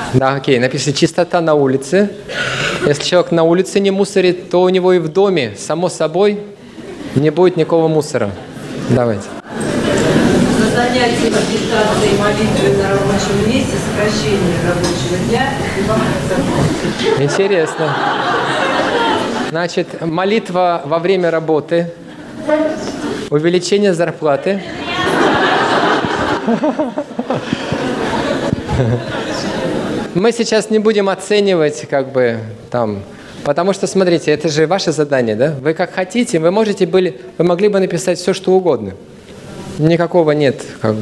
Да, окей, написано чистота на улице. Если человек на улице не мусорит, то у него и в доме, само собой, не будет никакого мусора. Давайте. На занятии медитации и молитвы на рабочем месте, сокращение рабочего дня и 2%. Интересно. Значит, молитва во время работы, увеличение зарплаты. Мы сейчас не будем оценивать, потому что, смотрите, это же ваше задание, да? Вы как хотите, вы могли бы написать все, что угодно. Никакого нет,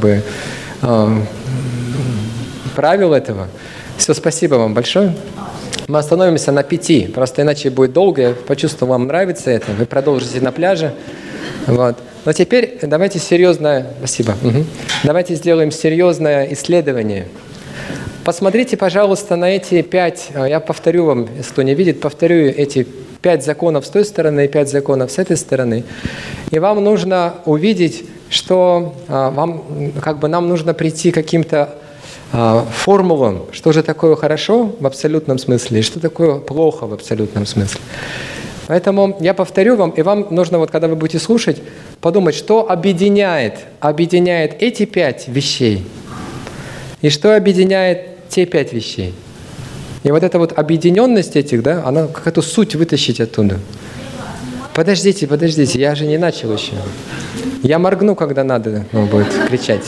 правил этого. Все, спасибо вам большое. Мы остановимся на 5, просто иначе будет долго. Я почувствовал, вам нравится это. Вы продолжите на пляже. Вот. Но теперь давайте серьезное... Спасибо. Давайте сделаем серьезное исследование. Посмотрите, пожалуйста, на эти 5, я повторю вам, если кто не видит, повторю эти 5 законов с той стороны и 5 законов с этой стороны. И вам нужно увидеть, что нам нужно прийти к каким-то формулам, что же такое хорошо в абсолютном смысле и что такое плохо в абсолютном смысле. Поэтому я повторю вам, и вам нужно, когда вы будете слушать, подумать, что объединяет эти 5 вещей и что объединяет те 5 вещей. И вот эта вот объединенность этих, да, она какую-то суть вытащить оттуда. Подождите, я же не начал еще. Я моргну, когда надо будет кричать.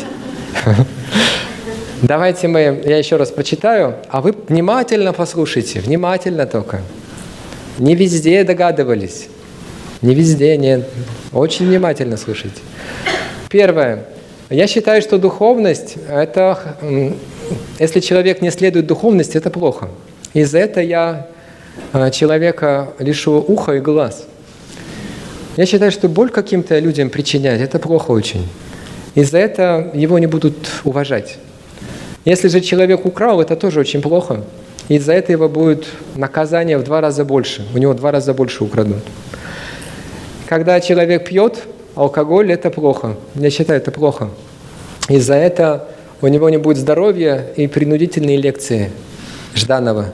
Давайте я еще раз прочитаю, а вы внимательно послушайте, внимательно только. Не везде догадывались, не везде, нет. Очень внимательно слушайте. Первое. Я считаю, что духовность – это… Если человек не следует духовности, это плохо. И за это я человека лишу уха и глаз. Я считаю, что боль каким-то людям причинять – это плохо очень. И за это его не будут уважать. Если же человек украл, это тоже очень плохо. И за это его будет наказание в 2 раза больше. У него 2 раза больше украдут. Когда человек пьет алкоголь, это плохо. Я считаю, это плохо. И за это у него не будет здоровья и принудительные лекции Жданова.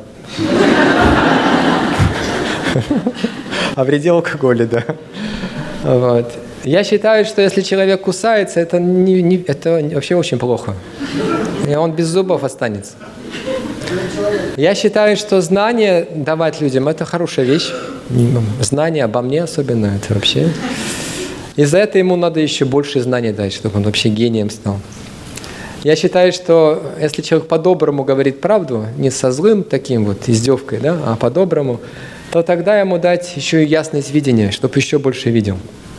О вреде алкоголя, да. Вот. Я считаю, что если человек кусается, это вообще очень плохо. И он без зубов останется. Я считаю, что знания давать людям – это хорошая вещь. Знания обо мне особенно – это вообще… И за это ему надо еще больше знаний дать, чтобы он вообще гением стал. Я считаю, что если человек по-доброму говорит правду, не со злым таким вот издевкой, да, а по-доброму, то тогда ему дать еще и ясность видения, чтобы еще больше видел.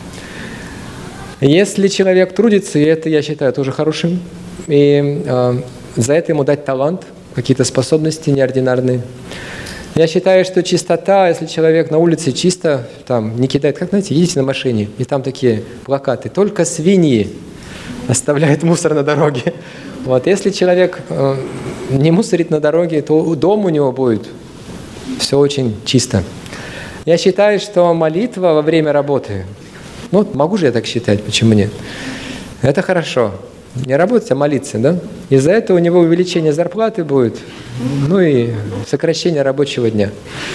Если человек трудится, и это я считаю тоже хорошим, и за это ему дать талант, какие-то способности неординарные. Я считаю, что чистота, если человек на улице чисто, там не кидает, как знаете, едете на машине, и там такие плакаты, только свиньи оставляют мусор на дороге. Вот, если человек не мусорит на дороге, то дом у него будет все очень чисто. Я считаю, что молитва во время работы, могу же я так считать, почему нет? Это хорошо. Не работать, а молиться, да? Из-за этого у него увеличение зарплаты будет, и сокращение рабочего дня.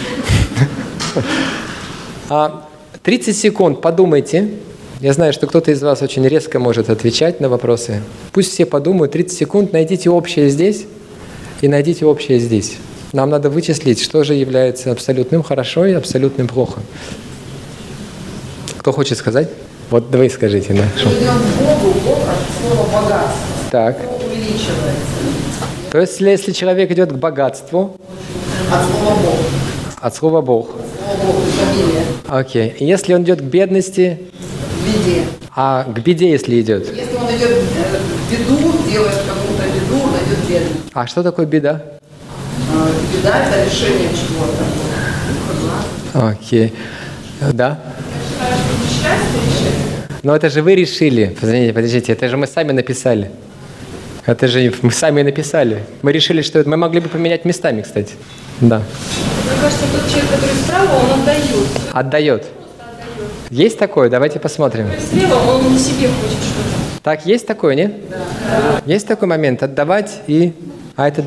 30 секунд подумайте. Я знаю, что кто-то из вас очень резко может отвечать на вопросы. Пусть все подумают, 30 секунд, найдите общее здесь и найдите общее здесь. Нам надо вычислить, что же является абсолютным хорошо и абсолютным плохо. Кто хочет сказать? Вот вы скажите. Да, что? Идем к Богу, Бог от слова богатство. Так. Бог увеличивается. То есть, если человек идет к богатству… От слова Бог. От слова Бог. От слова Бог, изобилие. Окей. Если он идет к бедности… К беде. А к беде, если идет? Если он идет в беду, делает какую-то беду, он идет в бедность. А что такое беда? Беда – это решение чего-то. Окей. Да? Но это же вы решили. Подождите, это же мы сами написали. Это же мы сами написали. Мы решили, что это… Мы могли бы поменять местами, кстати. Да. Мне кажется, тот человек, который справа, он отдает. Отдает. Есть такое? Давайте посмотрим. Слева он себе хочет что-то. Так, есть такое, нет? Да. Есть такой момент отдавать и… А это